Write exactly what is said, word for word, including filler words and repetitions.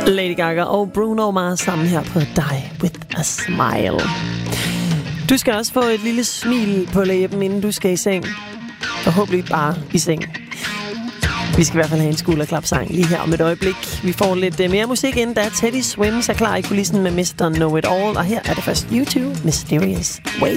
Lady Gaga og Bruno Mars sammen her på Die With A Smile. Du skal også få et lille smil på læben, inden du skal i seng. Forhåbentlig bare i seng. Vi skal i hvert fald have en skulderklapsang lige her om et øjeblik. Vi får lidt mere musik inden, da Teddy Swims er klar i kulissen med mister Know It All. Og her er det først YouTube Mysterious Ways.